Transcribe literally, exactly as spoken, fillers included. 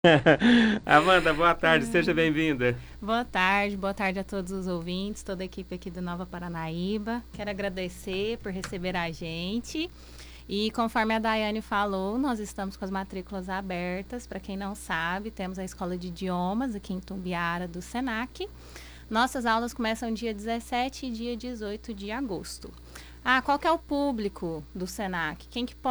Amanda, boa tarde, seja bem-vinda. Boa tarde, boa tarde a todos os ouvintes, toda a equipe aqui do Nova Paranaíba. Quero agradecer por receber a gente. E conforme a Daiane falou, nós estamos com as matrículas abertas. Para quem não sabe, temos a Escola de Idiomas aqui em Tumbiara do Senac. Nossas aulas começam dia dezessete e dia dezoito de agosto. Ah, qual que é o público do Senac? Quem que pode